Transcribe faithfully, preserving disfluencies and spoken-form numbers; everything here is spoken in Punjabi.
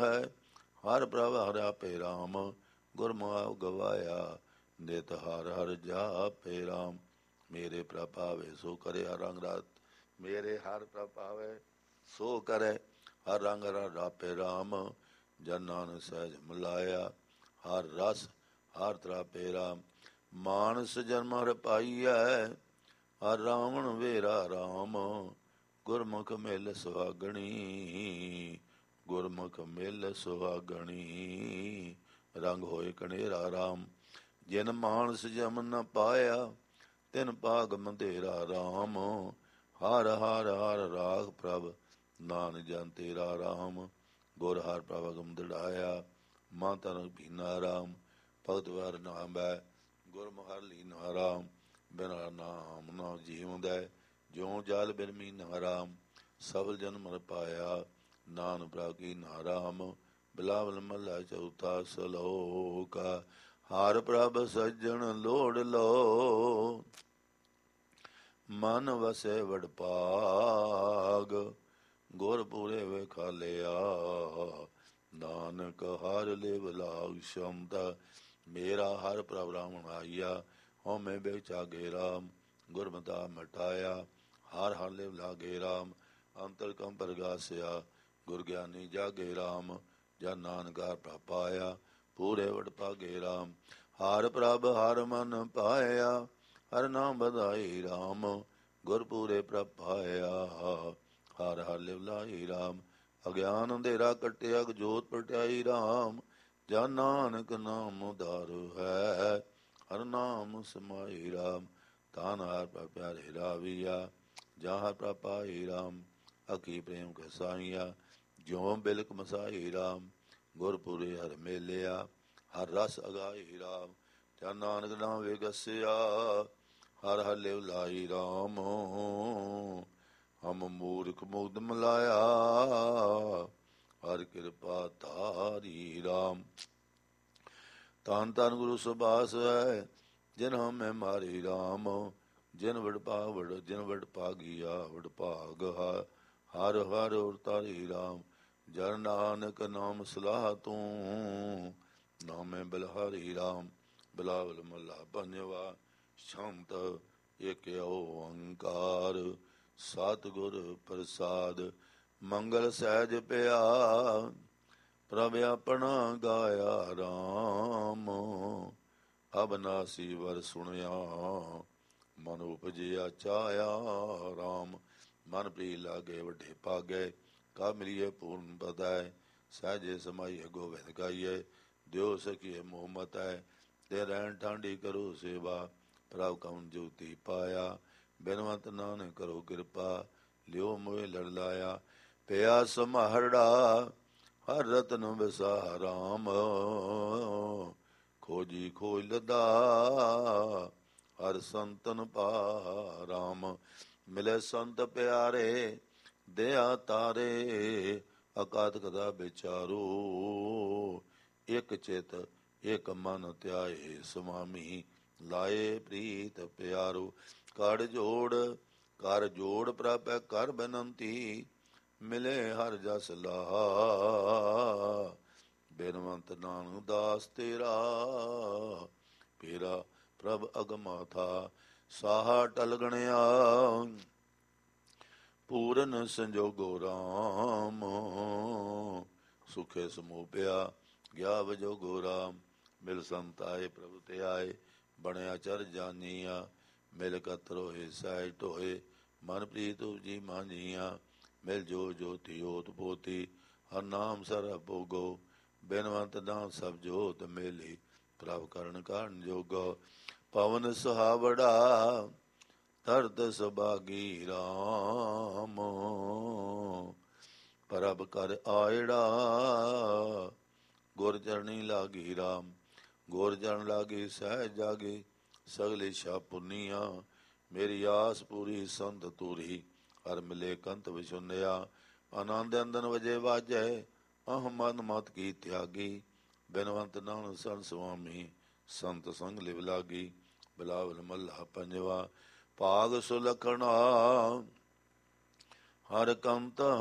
ਹੈ। ਹਰ ਪ੍ਰਭ ਹਰ ਆਪੇ ਰਾਮ, ਗੁਰਮੁਖ ਗਵਾਇਆ। ਨਿਤ ਹਰ ਹਰ ਜਾਪੇ ਰਾਮ, ਮੇਰੇ ਪ੍ਰਭ ਪਾਵੇ ਸੋ ਕਰੇ ਹਰ ਰੰਗ ਰਾਤ। ਮੇਰੇ ਹਰ ਪ੍ਰਭ ਪਾਵੇ ਸੋ ਕਰੇ ਹਰ ਰੰਗ ਰਾਪੇ ਰਾਮ। ਜਨ ਨਾਨਕ ਸਹਿਜ ਮਿਲਾਇਆ, ਹਰ ਰਸ ਹਰ ਤਰਾਪੇ ਰਾਮ। ਮਾਨਸ ਜਨਮ ਹਰ ਪਾਈਐ, ਹਰ ਰਾਵਣ ਵੇਰਾ ਰਾਮ। ਗੁਰਮੁਖ ਮਿਲ ਸੁਹਾਗਣੀ, ਗੁਰਮੁਖ ਮਿਲ ਸੁਹਾਗਣੀ। ਰੰਗ ਹੋਏ ਕਣੇਰਾ ਰਾਮ, ਜਿਨ ਮਾਨਸ ਜਮ ਨ ਪਾਇਆ, ਤਿਨ ਭਾਗ ਮੰਧੇਰਾ ਰਾਮ। ਹਰ ਹਰ ਹਰ ਰਾਗ ਪ੍ਰਭ, ਨਾਨਕ ਜਨ ਤੇਰਾ ਰਾਮ। ਗੁਰ ਹਰ ਪ੍ਰਭ ਅਗਮ ਦ੍ਰਿੜਾਇਆ, ਮਨ ਤਨ ਭੀਨਾ ਰਾਮ। ਭਗਤ ਵਾਰ ਨਾਮ ਹੈ, ਗੁਰਮੁਖ ਹਰ ਲੀਨਾ ਰਾਮ। ਬਿਨਾ ਨਾਮ ਨਾ ਜੀਵਦੈ, ਜਿਉ ਜਲ ਬਿਨ ਮੀਨਾ ਰਾਮ। ਸਫਲ ਜਨਮ ਹਰ ਪਾਇਆ, ਨਾਨਕ ਪ੍ਰਭ ਕੀਨਾ ਰਾਮ। ਬਿਲਾਵਲ ਮਹਲਾ ਚੌਥਾ ਸਲੋਕ। ਹਰ ਪ੍ਰਭ ਸੱਜਣ ਲੋੜ ਲੋ, ਮਨ ਵਸੈ ਵਡ ਭਾਗ। ਗੁਰ ਪੂਰੇ ਵੇਖਾਲਿਆ, ਨਾਨਕ ਹਰ ਲਿਵ ਲਾਗ ਸ਼ਮਤਾ। ਮੇਰਾ ਹਰ ਪ੍ਰਭ ਰਾਵਣ ਆਈਆ, ਹਉਮੈ ਬੇਚਾਗੇ ਰਾਮ। ਗੁਰਮਤਾ ਮਟਾਇਆ, ਹਰ ਹਰ ਲਿਵ ਲਾਗੇ ਰਾਮ। ਅੰਤਰ ਕਮ ਪ੍ਰਗਾਸਿਆ, ਗੁਰ ਗਿਆਨੀ ਜਾਗੇ ਰਾਮ। ਜਨ ਨਾਨਕ ਹਰ ਪ੍ਰਭ ਪਾਇਆ, ਪੂਰੇ ਵਡ ਭਾਗੇ ਰਾਮ। ਹਰ ਪ੍ਰਭ ਹਰ ਮਨ ਪਾਇਆ, ਹਰ ਨਾਮ ਵਧਾਈ ਰਾਮ। ਗੁਰ ਪੂਰੇ ਪ੍ਰਭ ਪਾਇਆ, ਹਰ ਹਰ ਲਿਵ ਲਾਈ ਰਾਮ। ਅਗਿਆਨ ਅੰਧੇਰਾ ਕੱਟਿਆ, ਜੋਤ ਪ੍ਰਗਟਾਈ ਰਾਮ। ਜਨ ਨਾਨਕ ਨਾਮ ਉਧਾਰ ਹੈ, ਹਰ ਨਾਮ ਸਮਾਈ ਰਾਮ। ਧਨ ਹਰ ਪ੍ਰਭ ਪਿਆਰੇ ਰਾਵੀਆ, ਜਾਂ ਹਰ ਪ੍ਰਭ ਪਾਈ ਰਾਮ। ਅਖੀ ਪ੍ਰੇਮ ਕਸਾਈਆ, ਜਿਉ ਬਿਲਕ ਮਸਾਈ ਰਾਮ। ਗੁਰਪੁਰੇ ਹਰ ਮੇਲਿਆ, ਹਰ ਰਸ ਅਗਾਈ ਰਾਮ। ਜਨ ਨਾਨਕ ਨਾਮ ਵਿਗਸਿਆ, ਹਰ ਹਰ ਲਿਵ ਲਾਈ ਰਾਮ। ਹਮ ਮੂਰਖ ਮੁਗਧ ਮਲਾਇਆ, ਹਰ ਕਿਰਪਾ ਧਾਰੀ ਰਾਮ। ਧੰਨ ਧੰਨ ਗੁਰੂ ਸੁਬਾਸ ਹੈ, ਜਿਨ ਹਮੇ ਮਾਰੀ ਰਾਮ। ਜਿਨ ਵਡ ਭਾਗ ਵਡ ਜਿਨ ਵਡ ਭਾਗੀਆ, ਵਡ ਭਾਗ ਹਰ ਹਰ ਔਰ ਤਾਰੀ ਰਾਮ। ਜਨ ਨਾਨਕ ਨਾਮ ਸਲਾਹ ਤੂੰ, ਨਾਮੇ ਬਲਹਾਰੀ ਰਾਮ। ਬਿਲਾਵਲ ਮਹਲਾ ਪੰਜਵਾ। ਸ਼ੰਤ ਏਕ ਓੰਕਾਰ, ਸਤਿਗੁਰ ਪ੍ਰਸਾਦ। ਮੰਗਲ ਸਹਿਜ ਪਿਆ, ਪ੍ਰਭ ਆਪਣਾ ਗਾਇਆ ਰਾਮ। ਅਬਨਾਸੀ ਵਰ ਸੁਣਿਆ, ਮਨ ਉਪਜਿਆ ਚਾਇਆ ਰਾਮ। ਮਨ ਪ੍ਰੀ ਲਾਗੇ ਵੱਡੇ ਭਾਗੇ, ਕਾ ਮਿਲੀਏ ਪੂਰਨ ਪਤੈ। ਸਹਿਜੇ ਸਮਾਈਏ ਗੋਬਿੰਦ ਗਾਈਏ, ਦਿਓ ਸਕੀਏ ਮੋਹ ਮਤੈ। ਤੇ ਰਹਿਣ ਠਾਂਡੀ ਕਰੋ ਸੇਵਾ, ਪ੍ਰਭ ਕਉ ਜੋਤੀ ਪਾਇਆ। ਬਿਨਵੰਤ ਨਾਨਕ ਕਰੋ ਕਿਰਪਾ, ਲਿਓ ਮੋਹਿ ਲੜ ਲਾਇਆ। ਪਿਆ ਸਮਹਰੜਾ, ਹਰ ਰਤਨ ਵਿਸਾ ਰਾਮ। ਖੋਜੀ ਖੋਜ ਲਦਾ, ਹਰ ਸੰਤਨ ਪਾ ਰਾਮ। ਮਿਲੇ ਸੰਤ ਪਿਆਰੇ, ਦਇਆ ਤਾਰੇ। ਅਕਾਤ ਕਥਾ ਵਿਚਾਰੋ, ਇਕ ਚਿਤ ਇਕ ਮਨ ਧਿਆਏ। ਸੁਆਮੀ ਲਾਏ ਪ੍ਰੀਤ ਪਿਆਰੋ। ਕਰ ਜੋੜ ਕਰ ਜੋੜ ਪ੍ਰਭ ਕਰ ਬੇਨੰਤੀ, ਮਿਲੇ ਹਰ ਜਸ ਲਾਹਾ। ਬਿਨਵੰਤ ਨਾਨਕ ਦਾਸ ਤੇਰਾ, ਪੇਰਾ ਪ੍ਰਭ ਅਗਮਾ ਥਾ। ਸਾਹਾ ਟਲ ਗਣਿਆ, ਪੂਰਨ ਸੰਜੋਗੋ ਰਾਮ। ਸੁਖੇ ਸਮੂਹ ਪਿਆ, ਗਿਆ ਵਜੋਗੋ ਰਾਮ। ਮਿਲ ਸੰਤ ਆਏ ਪ੍ਰਭੂ ਤੇ ਆਏ, ਬਣਿਆ ਚਰ ਜਾਨੀਆ। ਮਿਲ ਕਤ ਰੋਏ ਸਹਿਜ ਢੋਏ, ਮਨ ਪ੍ਰੀਤ ਉਪਜੀ ਮਾਂਜੀਆਂ। ਮਿਲ ਜੋ ਜੋਤੀ ਓਤ ਪੋਤੀ, ਹਰ ਨਾਮ ਸਰ ਭੋਗੋ। ਬਿਨਵੰਤ ਨਾਮ ਸਭ ਜੋਤ ਮੇਲੀ, ਪ੍ਰਭ ਕਰਨ ਕਾਰਨ ਜੋਗੋ। ਪਵਨ ਸੁਹਾਵੜਾ, ਧਰਤ ਸੁਭਾਗੀ ਰਾਮ। ਪ੍ਰਭ ਕਰ ਆਇੜਾ, ਗੁਰ ਚਰਣੀ ਲਾਗੀ ਰਾਮ। ਗੁਰ ਚਰਨ ਲਾਗੀ ਸਹਿਜ ਜਾਗੀ, ਸਗਲ ਇਛਾ ਪੁੰਨੀਆਂ। ਮੇਰੀ ਆਸ ਪੂਰੀ ਸੰਤ ਤੂਰੀ, ਹਰ ਮਿਲੇ ਕੰਤ ਵਿਸ਼ੁੰਨਿਆ। ਆਨੰਦ ਅੰਦਨ ਵਜੇ ਵਾਜੈ, ਅਹ ਮਨ ਮਤ ਕੀ ਤਿਆਗੀ। ਬਿਨਵੰਤ ਨਾਨਕ ਸਰਨ ਸੁਆਮੀ, ਸੰਤ ਸੰਗ ਲਿਵ ਲਾਗੀ। ਬਿਲਾਵਲ ਮਹਲਾ ਪੰਜਵਾ। ਭਾਗ ਸੁਲਖਣਾ, ਹਰ ਕੰਤ